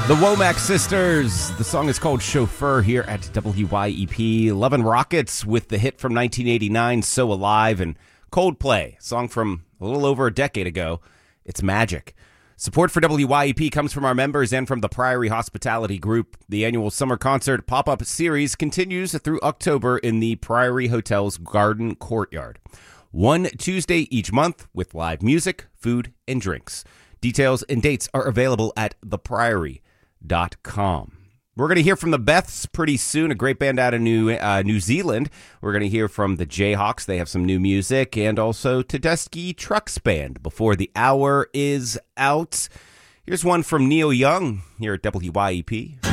The Womack Sisters. The song is called Chauffeur here at WYEP. Love and Rockets with the hit from 1989, So Alive, and Coldplay, a song from a little over a decade ago. It's Magic. Support for WYEP comes from our members and from the Priory Hospitality Group. The annual summer concert pop-up series continues through October in the Priory Hotel's Garden Courtyard. One Tuesday each month with live music, food, and drinks. Details and dates are available at thepriory.com. We're going to hear from the Beths pretty soon, a great band out of New Zealand. We're going to hear from the Jayhawks. They have some new music, and also Tedeschi Trucks Band before the hour is out. Here's one from Neil Young here at WYEP.